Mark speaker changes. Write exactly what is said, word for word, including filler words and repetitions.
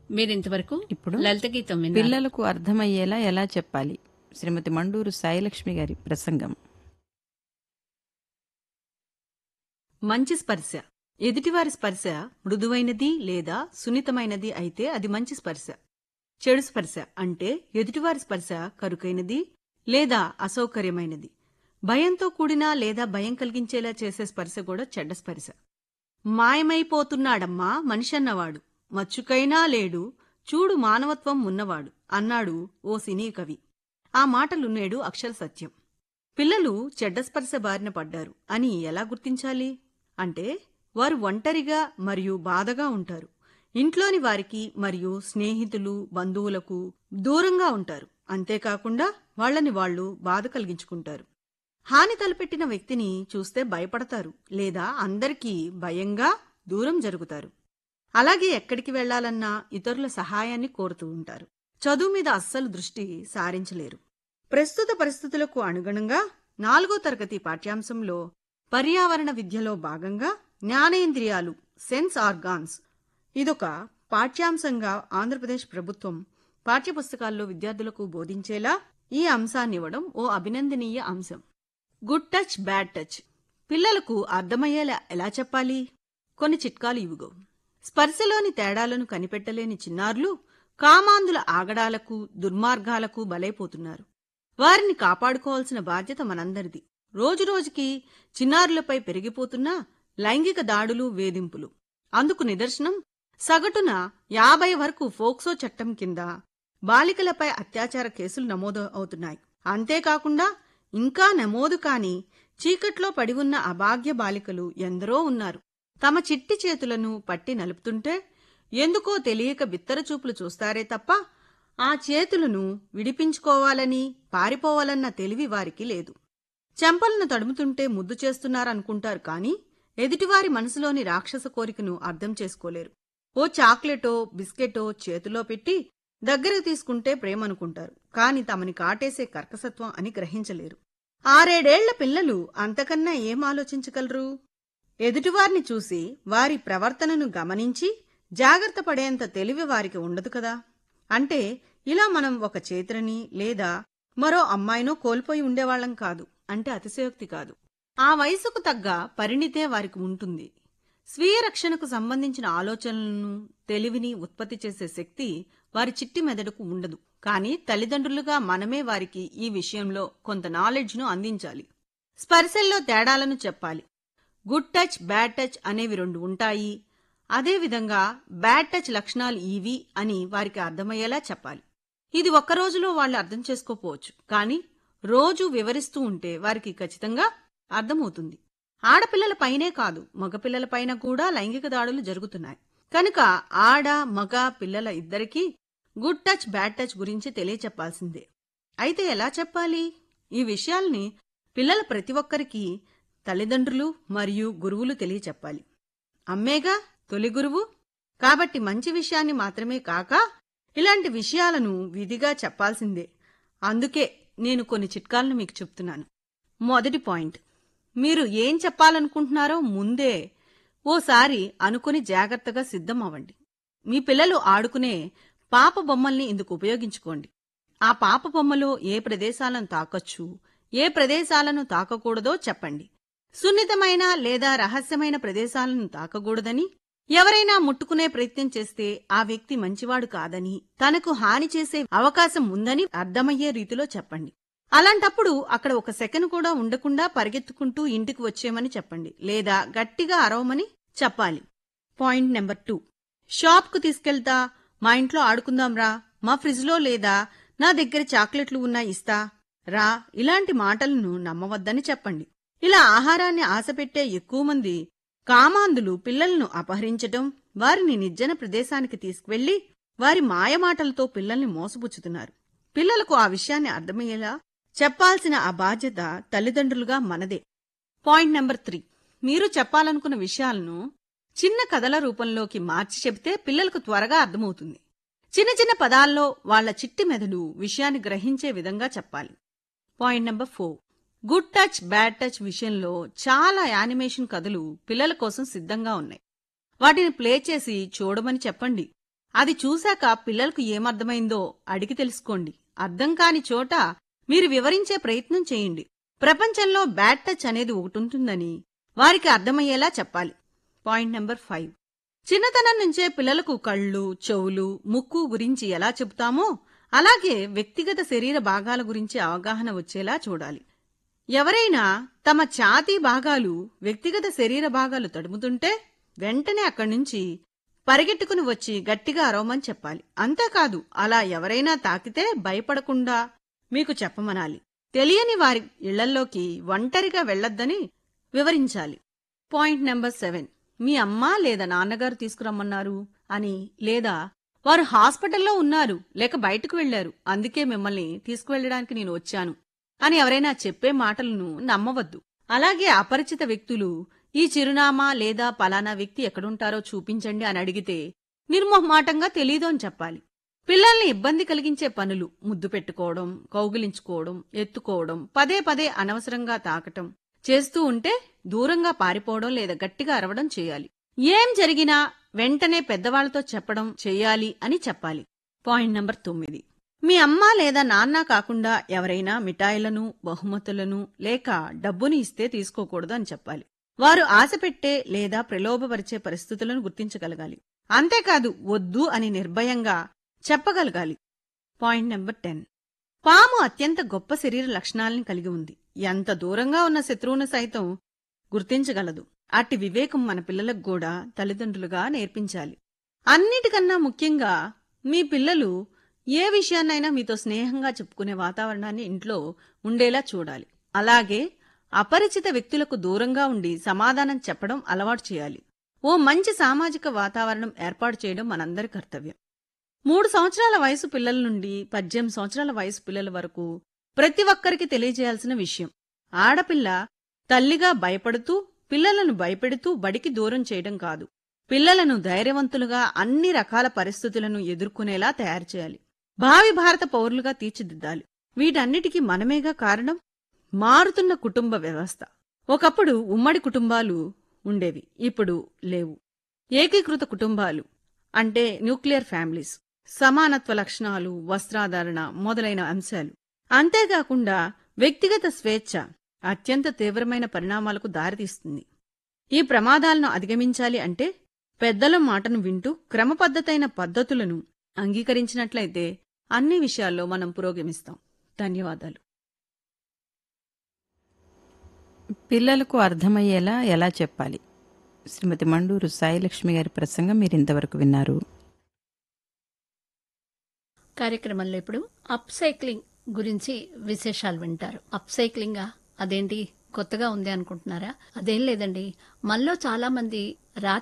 Speaker 1: మీరింతవరకు
Speaker 2: ఇప్పుడు
Speaker 1: లలిత గీతం విన్నారు.
Speaker 2: పిల్లలకు అర్థమయ్యేలా ఎలా చెప్పాలి, శ్రీమతి మండూరు సాయిలక్ష్మి గారి ప్రసంగం.
Speaker 3: మంచి స్పర్శ. ఎదుటివారి స్పర్శ మృదువైనది లేదా సున్నితమైనది అయితే అది మంచి స్పర్శ. చెడు స్పర్శ అంటే ఎదుటివారి స్పర్శ కరుకైనది లేదా అసౌకర్యమైనది. భయంతో కూడిన లేదా భయం కలిగించేలా చేసే స్పర్శ కూడా చెడ్డ స్పర్శ. మాయమైపోతున్నాడమ్మా మనిషన్నవాడు, మచ్చుకైనా లేడు, చూడు మానవత్వం ఉన్నవాడు అన్నాడు ఓ సినీ కవి. ఆ మాటలు నేడు అక్షర సత్యం. పిల్లలు చెడ్డ స్పర్శ బారిన పడ్డారు అని ఎలా గుర్తించాలి అంటే, వారు ఒంటరిగా మరియు బాధగా ఉంటారు. ఇంట్లోని వారికి మరియు స్నేహితులు బంధువులకు దూరంగా ఉంటారు. అంతేకాకుండా వాళ్లని వాళ్లు బాధ కలిగించుకుంటారు. హాని తలపెట్టిన వ్యక్తిని చూస్తే భయపడతారు లేదా అందరికీ భయంగా దూరం జరుగుతారు. అలాగే ఎక్కడికి వెళ్లాలన్నా ఇతరుల సహాయాన్ని కోరుతూ ఉంటారు. చదువు మీద అస్సలు దృష్టి సారించలేరు. ప్రస్తుత పరిస్థితులకు అనుగుణంగా నాలుగో తరగతి పాఠ్యాంశంలో పర్యావరణ విద్యలో భాగంగా జ్ఞానేంద్రియాలు, సెన్స్ ఆర్గాన్స్, ఇదొక పాఠ్యాంశంగా ఆంధ్రప్రదేశ్ ప్రభుత్వం పాఠ్యపుస్తకాల్లో విద్యార్థులకు బోధించేలా ఈ అంశాన్నివ్వడం ఓ అభినందనీయ అంశం. గుడ్ టచ్, బ్యాడ్ టచ్ పిల్లలకు అర్థమయ్యేలా ఎలా చెప్పాలి? కొన్ని చిట్కాలు ఇవిగో. స్పర్శలోని తేడాలను కనిపెట్టలేని చిన్నారులు కామాంధుల ఆగడాలకు, దుర్మార్గాలకు బలైపోతున్నారు. వారిని కాపాడుకోవాల్సిన బాధ్యత మనందరిది. రోజురోజుకి చిన్నారులపై పెరిగిపోతున్న లైంగిక దాడులు, వేధింపులు. అందుకు నిదర్శనం సగటున యాభై వరకు ఫోక్సో చట్టం కింద బాలికలపై అత్యాచార కేసులు నమోదు అవుతున్నాయి. అంతేకాకుండా ఇంకా నమోదు కాని చీకట్లో పడి ఉన్న అభాగ్య బాలికలు ఎందరో ఉన్నారు. తమ చిట్టి చేతులను పట్టి నలుపుతుంటే ఎందుకో తెలియక బిత్తరచూపులు చూస్తారే తప్ప ఆ చేతులను విడిపించుకోవాలని, పారిపోవాలన్న తెలివి వారికి లేదు. చెంపలను తడుముతుంటే ముద్దు చేస్తున్నారనుకుంటారు కానీ ఎదుటివారి మనసులోని రాక్షస కోరికను అర్థం చేసుకోలేరు. ఓ చాక్లెటో బిస్కెటో చేతిలో పెట్టి దగ్గరకు తీసుకుంటే ప్రేమనుకుంటారు కాని తమని కాటేసే కర్కసత్వం అని గ్రహించలేరు. ఆరేడేళ్ల పిల్లలు అంతకన్నా ఏం ఆలోచించగలరు? ఎదుటివారిని చూసి వారి ప్రవర్తనను గమనించి జాగ్రత్త పడేంత తెలివి వారికి ఉండదు కదా. అంటే ఇలా మనం ఒక చేతులని లేదా మరో అమ్మాయినో కోల్పోయి ఉండేవాళ్లం కాదు అంటే అతిశయోక్తి కాదు. ఆ వయసుకు తగ్గ పరిణితే వారికి ఉంటుంది. స్వీయ రక్షణకు సంబంధించిన ఆలోచనలను, తెలివిని ఉత్పత్తి చేసే శక్తి వారి చిట్టి మెదడుకు ఉండదు. కానీ తల్లిదండ్రులుగా మనమే వారికి ఈ విషయంలో కొంత నాలెడ్జ్ను అందించాలి. స్పర్శల్లో తేడాలను చెప్పాలి. గుడ్ టచ్, బ్యాడ్ టచ్ అనేవి రెండు ఉంటాయి. అదేవిధంగా బ్యాడ్ టచ్ లక్షణాలు ఇవి అని వారికి అర్థమయ్యేలా చెప్పాలి. ఇది ఒక్క రోజులో వాళ్ళు అర్థం చేసుకోపోవచ్చు, కానీ రోజూ వివరిస్తూ ఉంటే వారికి ఖచ్చితంగా అర్థమవుతుంది. ఆడపిల్లలపైనే కాదు మగపిల్లలపైన కూడా లైంగిక దాడులు జరుగుతున్నాయి. కనుక ఆడ మగ పిల్లల ఇద్దరికీ గుడ్ టచ్, బ్యాడ్ టచ్ గురించి తెలియచెప్పాల్సిందే. అయితే ఎలా చెప్పాలి? ఈ విషయాల్ని పిల్లల ప్రతి ఒక్కరికి తల్లిదండ్రులు మరియు గురువులు తెలియచెప్పాలి. అమ్మేగా తొలి గురువు. కాబట్టి మంచి విషయాన్ని మాత్రమే కాక ఇలాంటి విషయాలను విధిగా చెప్పాల్సిందే. అందుకే నేను కొన్ని చిట్కాలను మీకు చెప్తున్నాను. మొదటి పాయింట్, మీరు ఏం చెప్పాలనుకుంటున్నారో ముందే ఓసారి అనుకుని జాగ్రత్తగా సిద్ధం అవ్వండి. మీ పిల్లలు ఆడుకునే పాప బొమ్మల్ని ఇందుకు ఉపయోగించుకోండి. ఆ పాప బొమ్మలో ఏ ప్రదేశాలను తాకొచ్చు, ఏ ప్రదేశాలను తాకకూడదో చెప్పండి. సున్నితమైన లేదా రహస్యమైన ప్రదేశాలను తాకకూడదని, ఎవరైనా ముట్టుకునే ప్రయత్నం చేస్తే ఆ వ్యక్తి మంచివాడు కాదని, తనకు హాని చేసే అవకాశం ఉందని అర్థమయ్యే రీతిలో చెప్పండి. అలాంటప్పుడు అక్కడ ఒక సెకను కూడా ఉండకుండా పరిగెత్తుకుంటూ ఇంటికి వచ్చేయమని చెప్పండి, లేదా గట్టిగా అరవమని చెప్పాలి. పాయింట్ నెంబర్ టూ, షాప్కు తీసుకెళ్తా, మా ఇంట్లో ఆడుకుందాంరా, మా ఫ్రిడ్జ్లో లేదా నా దగ్గర చాక్లెట్లు ఉన్నా ఇస్తా రా, ఇలాంటి మాటలను నమ్మవద్దని చెప్పండి. ఇలా ఆహారాన్ని ఆశపెట్టే ఎక్కువ మంది కామాంధులు పిల్లలను అపహరించటం, వారిని నిర్జన ప్రదేశానికి తీసుకువెళ్లి వారి మాయమాటలతో పిల్లల్ని మోసపుచ్చుతున్నారు. పిల్లలకు ఆ విషయాన్ని అర్థమయ్యేలా చెప్పాల్సిన ఆ బాధ్యత తల్లిదండ్రులుగా మనదే. పాయింట్ నెంబర్ త్రీ, మీరు చెప్పాలనుకున్న విషయాలను చిన్న కథల రూపంలోకి మార్చి చెబితే పిల్లలకు త్వరగా అర్థమవుతుంది. చిన్న చిన్న పదాల్లో వాళ్ల చిట్టి మెదడు విషయాన్ని గ్రహించే విధంగా చెప్పాలి. Point number four, good touch, bad touch విషయంలో చాలా యానిమేషన్ కథలు పిల్లల కోసం సిద్ధంగా ఉన్నాయి. వాటిని ప్లే చేసి చూడమని చెప్పండి. అది చూశాక పిల్లలకు ఏమర్థమైందో అడిగి తెలుసుకోండి. అర్థం కాని చోట మీరు వివరించే ప్రయత్నం చేయండి. ప్రపంచంలో బ్యాడ్ టచ్ అనేది ఒకటుంటుందని వారికి అర్థమయ్యేలా చెప్పాలి. Point number five. చిన్నతనం నుంచే పిల్లలకు కళ్ళు, చెవులు, ముక్కు గురించి ఎలా చెబుతామో అలాగే వ్యక్తిగత శరీర భాగాల గురించి అవగాహన వచ్చేలా చూడాలి. ఎవరైనా తమ ఛాతీ భాగాలు, వ్యక్తిగత శరీర భాగాలు తడుముతుంటే వెంటనే అక్కడి నుంచి పరిగెట్టుకుని వచ్చి గట్టిగా అరవమని చెప్పాలి. అంతేకాదు, అలా ఎవరైనా తాకితే భయపడకుండా మీకు చెప్పమనాలి. తెలియని వారి ఇళ్లల్లోకి ఒంటరిగా వెళ్లొద్దని వివరించాలి. Point number seven. మీ అమ్మ లేదా నాన్నగారు తీసుకురమ్మన్నారు అని, లేదా వారు హాస్పిటల్లో ఉన్నారు లేక బయటకు వెళ్లారు, అందుకే మిమ్మల్ని తీసుకువెళ్లడానికి నేను వచ్చాను అని ఎవరైనా చెప్పే మాటలను నమ్మవద్దు. అలాగే అపరిచిత వ్యక్తులు ఈ చిరునామా లేదా పలానా వ్యక్తి ఎక్కడుంటారో చూపించండి అని అడిగితే నిర్మోహమాటంగా తెలీదు అని చెప్పాలి. పిల్లల్ని ఇబ్బంది కలిగించే పనులు, ముద్దు పెట్టుకోవడం, కౌగిలించుకోవడం, ఎత్తుకోవడం, పదే పదే అనవసరంగా తాకటం చేస్తూ ఉంటే దూరంగా పారిపోవడం లేదా గట్టిగా అరవడం చేయాలి. ఏం జరిగినా వెంటనే పెద్దవాళ్లతో చెప్పడం చేయాలి అని చెప్పాలి. పాయింట్ నంబర్ తొమ్మిది. మీ అమ్మ లేదా నాన్న కాకుండా ఎవరైనా మిఠాయిలను, బహుమతులను లేక డబ్బుని ఇస్తే తీసుకోకూడదు అని చెప్పాలి. వారు ఆశపెట్టే లేదా ప్రలోభపరిచే పరిస్థితులను గుర్తించగలగాలి. అంతేకాదు, వద్దు అని నిర్భయంగా చెప్పగలగాలి. Point number ten. పాము అత్యంత గొప్ప శరీర లక్షణాలని కలిగి ఉంది. ఎంత దూరంగా ఉన్న శత్రువును సైతం గుర్తించగలదు. అట్టి వివేకం మన పిల్లలకు కూడా తల్లిదండ్రులుగా నేర్పించాలి. అన్నిటికన్నా ముఖ్యంగా మీ పిల్లలు ఏ విషయాన్నైనా మీతో స్నేహంగా చెప్పుకునే వాతావరణాన్ని ఇంట్లో ఉండేలా చూడాలి. అలాగే అపరిచిత వ్యక్తులకు దూరంగా ఉండి సమాధానం చెప్పడం అలవాటు చేయాలి. ఓ మంచి సామాజిక వాతావరణం ఏర్పాటు చేయడం మనందరి కర్తవ్యం. మూడు సంవత్సరాల వయసు పిల్లల నుండి పద్దెనిమిది సంవత్సరాల వయసు పిల్లల వరకు ప్రతి ఒక్కరికి తెలియజేయాల్సిన విషయం, ఆడపిల్ల తల్లిగా భయపడుతూ పిల్లలను భయపెడుతూ బడికి దూరం చేయడం కాదు, పిల్లలను ధైర్యవంతులుగా అన్ని రకాల పరిస్థితులను ఎదుర్కొనేలా తయారు చేయాలి. భావి భారత పౌరులుగా తీర్చిదిద్దాలి. వీటన్నిటికీ మనమేగా కారణం. మారుతున్న కుటుంబ వ్యవస్థ. ఒకప్పుడు ఉమ్మడి కుటుంబాలు ఉండేవి, ఇప్పుడు లేవు. ఏకీకృత కుటుంబాలు అంటే న్యూక్లియర్ ఫ్యామిలీస్, సమానత్వ లక్షణాలు, వస్త్రాధారణ మొదలైన అంశాలు. అంతేకాకుండా వ్యక్తిగత స్వేచ్ఛ అత్యంత తీవ్రమైన పరిణామాలకు దారితీస్తుంది. ఈ ప్రమాదాలను అధిగమించాలి అంటే పెద్దల మాటను వింటూ క్రమపద్ధతైన పద్ధతులను అంగీకరించినట్లయితే అన్ని విషయాల్లో మనం పురోగమిస్తాం. ధన్యవాదాలు.
Speaker 2: పిల్లలకు అర్థమయ్యేలా ఎలా చెప్పాలి? శ్రీమతి మండూరు సాయిలక్ష్మి గారి ప్రసంగం మీరు ఇంతవరకు విన్నారు.
Speaker 1: కార్యక్రమంలో ఇప్పుడు అప్ సైక్లింగ్ గురించి విశేషాలు వింటారు. అప్ సైక్లింగా అదేంటి కొత్తగా ఉంది అనుకుంటున్నారా? అదేం లేదండి. మనలో చాలా మంది రాత్రి